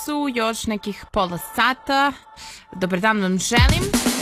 času, još nekih pola sata. Dobar dan vam želim.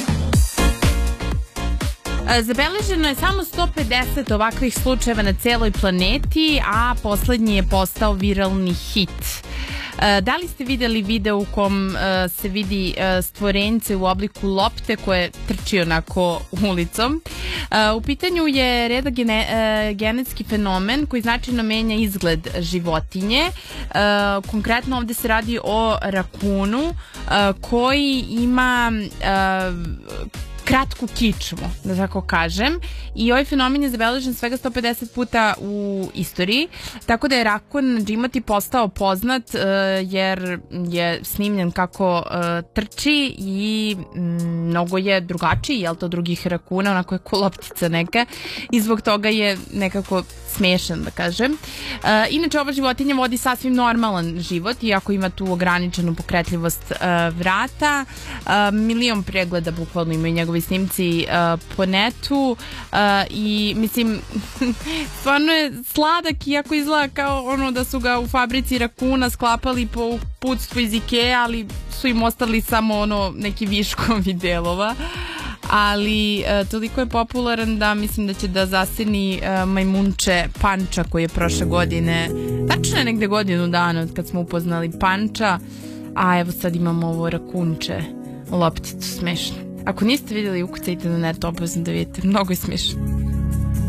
Zabeleženo je samo 150 ovakvih slučajeva na celoj planeti, a poslednji je postao viralni hit. Da li ste videli video u kom se vidi stvorence u obliku lopte koje trči onako ulicom? U pitanju je redak genetski fenomen koji značajno menja izgled životinje. Konkretno ovde se radi o rakunu koji ima kratku kičmu, da tako kažem, i ovaj fenomen je zabeležen svega 150 puta u istoriji, tako da je rakun na Džimati postao poznat jer je snimljen kako trči i mnogo je drugačiji, jel to, drugih rakuna, onako je ko loptica neka, i zbog toga je nekako smešan, da kažem. Inače, ova životinja vodi sasvim normalan život, iako ima tu ograničenu pokretljivost vrata. Milion pregleda bukvalno imaju njegovi snimci po netu i mislim, stvarno je sladak, iako izgleda kao ono da su ga u fabrici rakuna sklapali po uputstvu iz Ikea, ali su im ostali samo ono neki viškovi delova. Ali toliko je popularan da mislim da će da zaseni majmunče Panča koji je prošle godine, tačno je negde godinu dana od kad smo upoznali Panča, a evo sad imamo ovo rakunče, lopticu, smešno. Ako niste vidjeli, ukucajte na net, obavezno da vidite, mnogo je smešno.